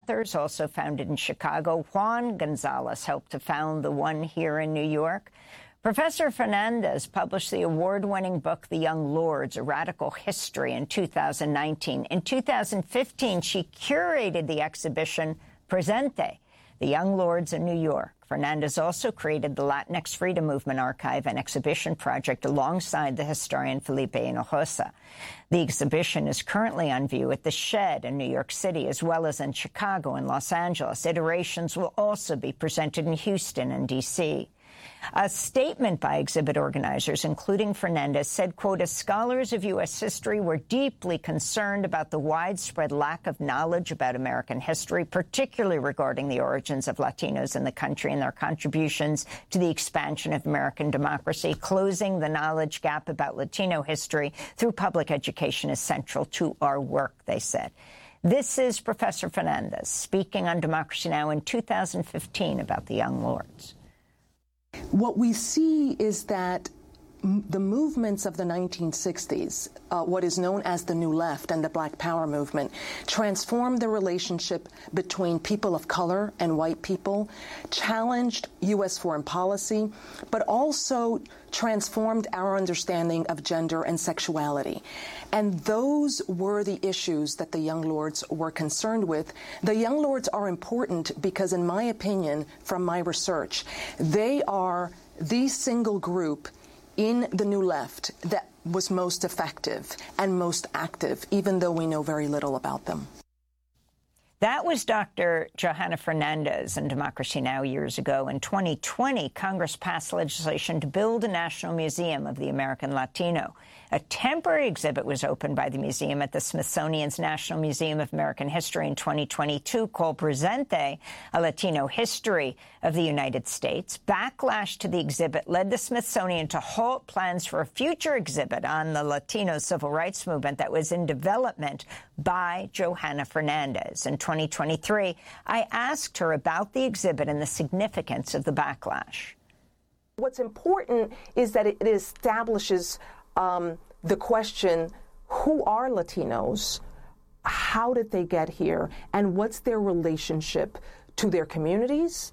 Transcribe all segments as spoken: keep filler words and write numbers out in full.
authors, also founded in Chicago. Juan Gonzalez helped to found the one here in New York. Professor Fernandez published the award-winning book, The Young Lords, A Radical History, in two thousand nineteen. In two thousand fifteen, she curated the exhibition Presente, The Young Lords in New York. Fernandez also created the Latinx Freedom Movement Archive and Exhibition Project alongside the historian Felipe Hinojosa. The exhibition is currently on view at the Shed in New York City, as well as in Chicago and Los Angeles. Iterations will also be presented in Houston and D C A statement by exhibit organizers, including Fernandez, said, quote, as scholars of U S history, we're deeply concerned about the widespread lack of knowledge about American history, particularly regarding the origins of Latinos in the country and their contributions to the expansion of American democracy. Closing the knowledge gap about Latino history through public education is central to our work, they said. This is Professor Fernandez speaking on Democracy Now! In two thousand fifteen about the Young Lords. What we see is that m the movements of the nineteen sixties, uh, what is known as the New Left and the Black Power movement, transformed the relationship between people of color and white people, challenged U S foreign policy, but also transformed our understanding of gender and sexuality. And those were the issues that the Young Lords were concerned with. The Young Lords are important because, in my opinion, from my research, they are the single group in the New Left that was most effective and most active, even though we know very little about them. That was Doctor Johanna Fernandez in Democracy Now! Years ago. In twenty twenty, Congress passed legislation to build a National Museum of the American Latino. A temporary exhibit was opened by the museum at the Smithsonian's National Museum of American History in twenty twenty-two called Presente, A Latino History of the United States. Backlash to the exhibit led the Smithsonian to halt plans for a future exhibit on the Latino civil rights movement that was in development by Johanna Fernandez. In twenty twenty-three, I asked her about the exhibit and the significance of the backlash. What's important is that it establishes um, the question, who are Latinos? How did they get here? And what's their relationship to their communities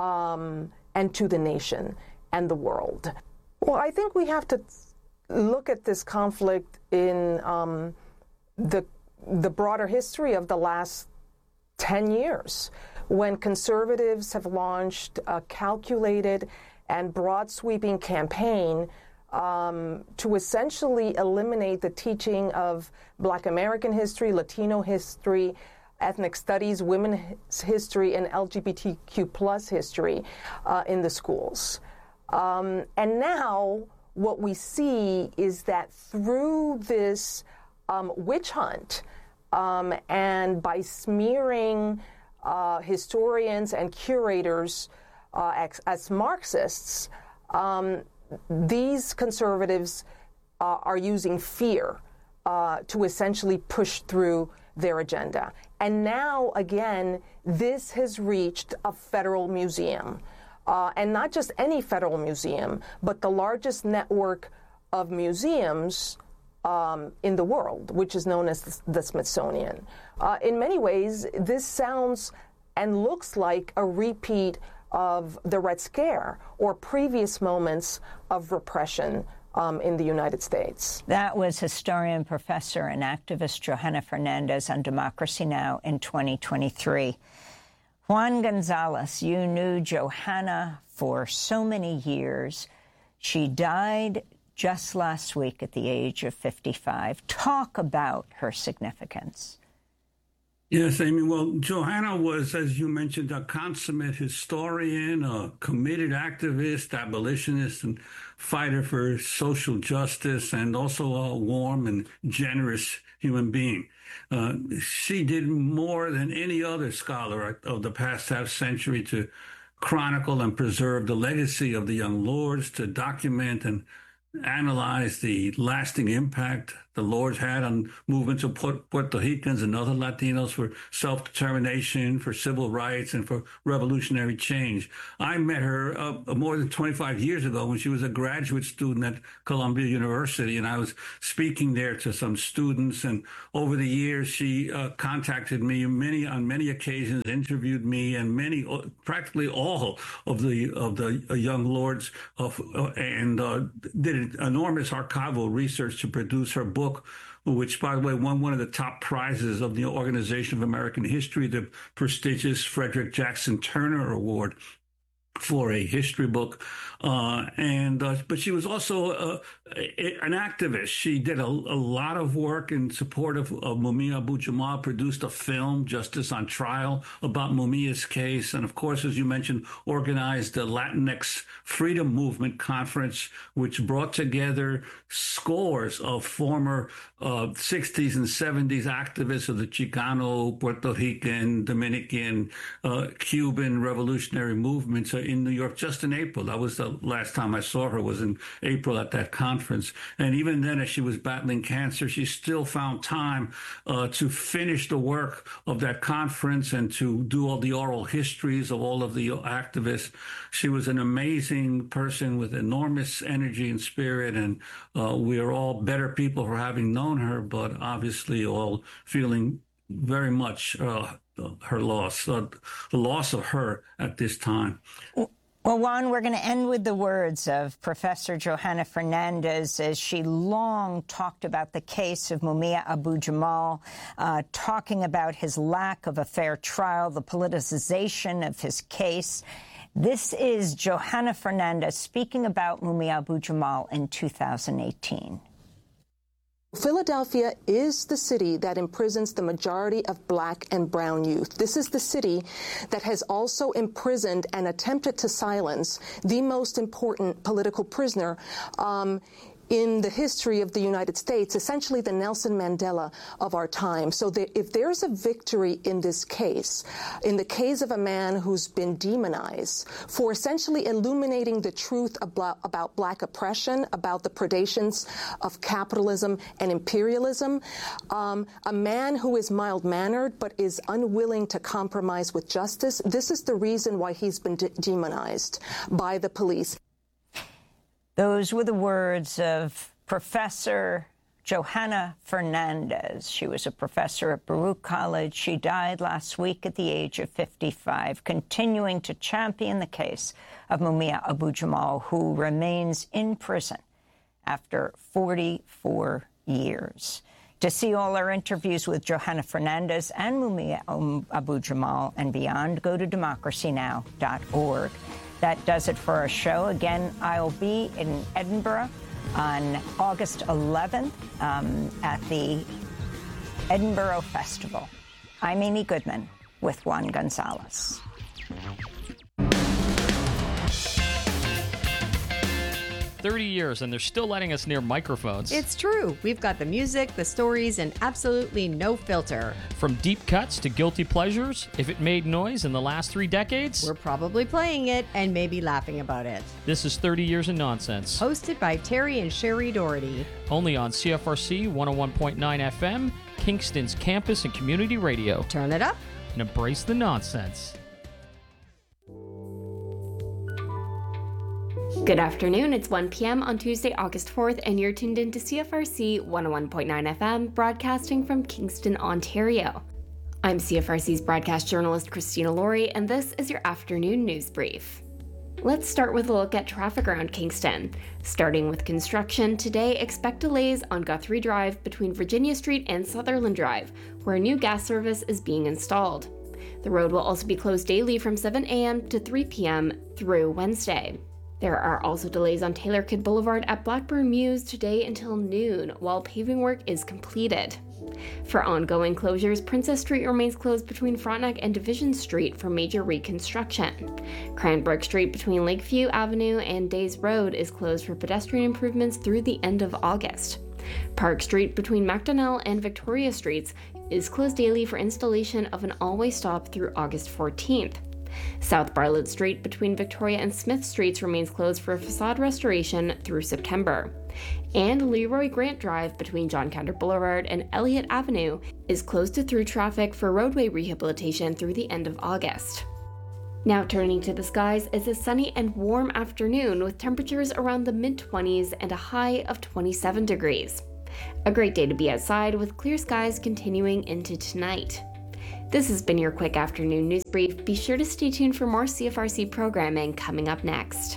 um, and to the nation and the world? Well, I think we have to look at this conflict in um, the, the broader history of the last ten years, when conservatives have launched a calculated and broad-sweeping campaign um, to essentially eliminate the teaching of Black American history, Latino history, ethnic studies, women's history, and L G B T Q plus history uh, in the schools. Um, and now what we see is that through this um, witch hunt, Um, and by smearing uh, historians and curators uh, as, as Marxists, um, these conservatives uh, are using fear uh, to essentially push through their agenda. And now, again, this has reached a federal museum. Uh, and not just any federal museum, but the largest network of museums Um, in the world, which is known as the Smithsonian. Uh, in many ways, this sounds and looks like a repeat of the Red Scare or previous moments of repression um, in the United States. That was historian, professor, and activist Johanna Fernandez on Democracy Now! In twenty twenty-three. Juan Gonzalez, you knew Johanna for so many years. She died just last week at the age of fifty-five. Talk about her significance. Yes, Amy. Well, Johanna was, as you mentioned, a consummate historian, a committed activist, abolitionist, and fighter for social justice, and also a warm and generous human being. Uh, she did more than any other scholar of the past half century to chronicle and preserve the legacy of the Young Lords, to document and analyze the lasting impact the Lords had on movements of Puerto Ricans and other Latinos for self-determination, for civil rights, and for revolutionary change. I met her uh, more than twenty-five years ago when she was a graduate student at Columbia University, and I was speaking there to some students. And over the years, she uh, contacted me many on many occasions, interviewed me, and many, practically all of the of the young Lords, of, uh, and uh, did enormous archival research to produce her book, which, by the way, won one of the top prizes of the Organization of American History, the prestigious Frederick Jackson Turner Award for a history book. Uh, and uh, but she was also uh, a, an activist. She did a, a lot of work in support of, of Mumia Abu-Jamal, produced a film, Justice on Trial, about Mumia's case, and of course, as you mentioned, organized the Latinx Freedom Movement Conference, which brought together scores of former uh, sixties and seventies activists of the Chicano, Puerto Rican, Dominican, uh, Cuban revolutionary movements in New York just in April. That was the last time I saw her, was in April at that conference. And even then, as she was battling cancer, she still found time uh, to finish the work of that conference and to do all the oral histories of all of the activists. She was an amazing person with enormous energy and spirit, and uh, we are all better people for having known her, but obviously all feeling very much uh, her loss, uh, the loss of her at this time. Well, Juan, we're going to end with the words of Professor Johanna Fernandez as she long talked about the case of Mumia Abu-Jamal, uh, talking about his lack of a fair trial, the politicization of his case. This is Johanna Fernandez speaking about Mumia Abu-Jamal in two thousand eighteen. Philadelphia is the city that imprisons the majority of black and brown youth. This is the city that has also imprisoned and attempted to silence the most important political prisoner um, in the history of the United States, essentially the Nelson Mandela of our time. So that if there's a victory in this case, in the case of a man who's been demonized for essentially illuminating the truth about, about black oppression, about the predations of capitalism and imperialism, um, a man who is mild-mannered but is unwilling to compromise with justice, this is the reason why he's been de- demonized by the police. Those were the words of Professor Johanna Fernandez. She was a professor at Baruch College. She died last week at the age of fifty-five, continuing to champion the case of Mumia Abu-Jamal, who remains in prison after forty-four years. To see all our interviews with Johanna Fernandez and Mumia Abu-Jamal and beyond, go to democracy now dot org. That does it for our show. Again, I'll be in Edinburgh on August eleventh um, at the Edinburgh Festival. I'm Amy Goodman with Juan Gonzalez. thirty years, and they're still letting us near microphones. It's true. We've got the music, the stories, and absolutely no filter. From deep cuts to guilty pleasures, if it made noise in the last three decades, we're probably playing it and maybe laughing about it. This is thirty Years in Nonsense. Hosted by Terry and Sherry Doherty. Only on C F R C one oh one point nine F M, Kingston's campus and community radio. Turn it up and embrace the nonsense. Good afternoon, it's one p.m. on Tuesday, August fourth, and you're tuned in to C F R C one oh one point nine F M, broadcasting from Kingston, Ontario. I'm C F R C's broadcast journalist Christina Laurie, and this is your afternoon news brief. Let's start with a look at traffic around Kingston. Starting with construction, today expect delays on Guthrie Drive between Virginia Street and Sutherland Drive, where a new gas service is being installed. The road will also be closed daily from seven a.m. to three p.m. through Wednesday. There are also delays on Taylor Kidd Boulevard at Blackburn Mews today until noon, while paving work is completed. For ongoing closures, Princess Street remains closed between Frontenac and Division Street for major reconstruction. Cranbrook Street between Lakeview Avenue and Days Road is closed for pedestrian improvements through the end of August. Park Street between Macdonnell and Victoria Streets is closed daily for installation of an all-way stop through August fourteenth. South Bartlett Street between Victoria and Smith Streets remains closed for facade restoration through September. And Leroy Grant Drive between John Counter Boulevard and Elliott Avenue is closed to through traffic for roadway rehabilitation through the end of August. Now turning to the skies, it's a sunny and warm afternoon with temperatures around the mid twenties and a high of twenty-seven degrees. A great day to be outside with clear skies continuing into tonight. This has been your quick afternoon news brief. Be sure to stay tuned for more C F R C programming coming up next.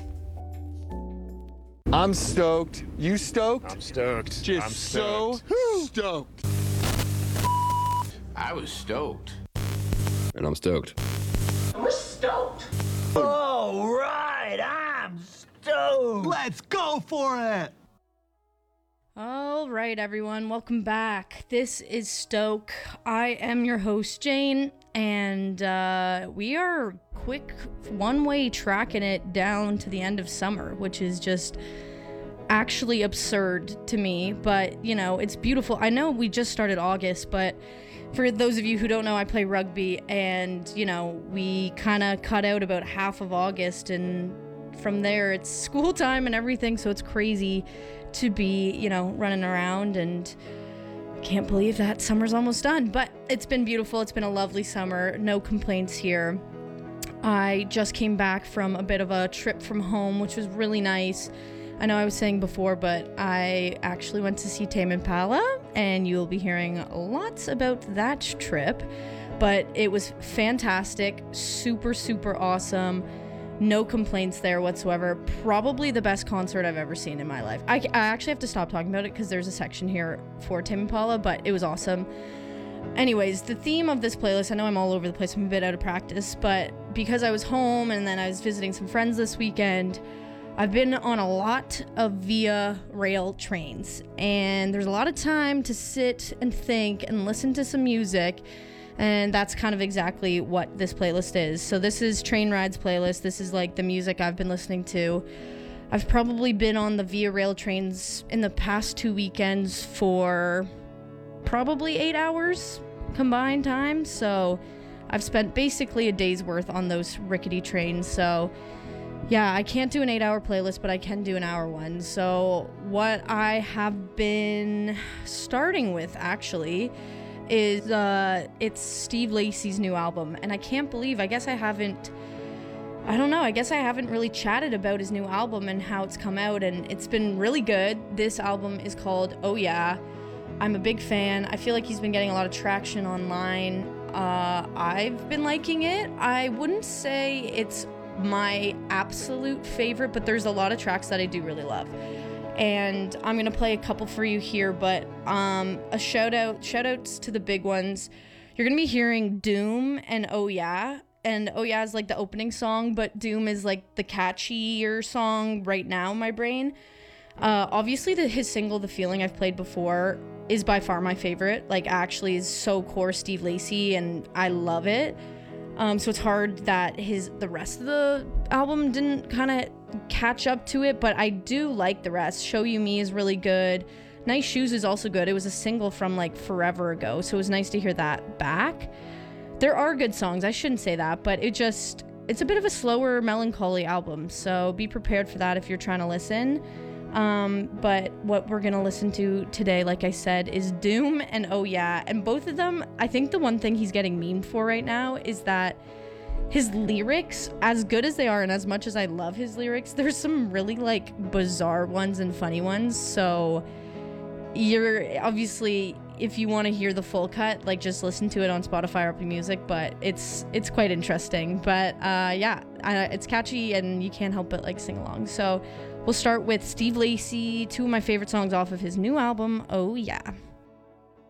I'm stoked. You stoked? I'm stoked. Just I'm stoked. so stoked. I was stoked. And I'm stoked. We're stoked. All right, I'm stoked. Let's go for it. All right, everyone, welcome back. This is Stoke. I am your host, Jane, and uh, we are quick one-way tracking it down to the end of summer, which is just actually absurd to me, but, you know, it's beautiful. I know we just started August, but for those of you who don't know, I play rugby, and, you know, we kind of cut out about half of August, and from there it's school time and everything, so it's crazy to be, you know, running around, and can't believe that summer's almost done. But it's been beautiful. It's been a lovely summer. No complaints here. I just came back from a bit of a trip from home, which was really nice. I know I was saying before, but I actually went to see Tame Impala, and you'll be hearing lots about that trip. But it was fantastic, super, super awesome. No complaints there whatsoever. Probably the best concert I've ever seen in my life. I, I actually have to stop talking about it because there's a section here for Tame Impala, but it was awesome. Anyways, the theme of this playlist, I know I'm all over the place, I'm a bit out of practice, but because I was home and then I was visiting some friends this weekend, I've been on a lot of Via Rail trains, and there's a lot of time to sit and think and listen to some music, and that's kind of exactly what this playlist is. So this is Train Rides playlist. This is like the music I've been listening to. I've probably been on the Via Rail trains in the past two weekends for probably eight hours combined time, so I've spent basically a day's worth on those rickety trains. So yeah, I can't do an eight hour playlist, but I can do an hour one. So what I have been starting with actually is uh, it's Steve Lacy's new album. And I can't believe, I guess I haven't, I don't know, I guess I haven't really chatted about his new album and how it's come out, and it's been really good. This album is called Oh Yeah. I'm a big fan. I feel like he's been getting a lot of traction online. Uh, I've been liking it. I wouldn't say it's my absolute favorite, but there's a lot of tracks that I do really love, and I'm gonna play a couple for you here. But um a shout out shout outs to the big ones. You're gonna be hearing Doom and Oh Yeah, and Oh Yeah is like the opening song, but Doom is like the catchier song right now in my brain. Uh obviously the his single The Feeling I've played before is by far my favorite. Like, actually is so core Steve Lacy, and I love it. Um, so it's hard that his the rest of the album didn't kind of catch up to it, but I do like the rest. Show You Me is really good. Nice Shoes is also good. It was a single from like forever ago, so it was nice to hear that back. There are good songs, I shouldn't say that, but it just, it's a bit of a slower, melancholy album, so be prepared for that if you're trying to listen. Um, but what we're gonna listen to today, like I said, is Doom and Oh Yeah, and both of them, I think the one thing he's getting memed for right now is that his lyrics, as good as they are and as much as I love his lyrics, there's some really like bizarre ones and funny ones. So you're obviously, if you want to hear the full cut, like just listen to it on Spotify or Apple Music, but it's it's quite interesting. But uh, yeah, I, it's catchy and you can't help but like sing along. So we'll start with Steve Lacy, two of my favorite songs off of his new album, Oh Yeah.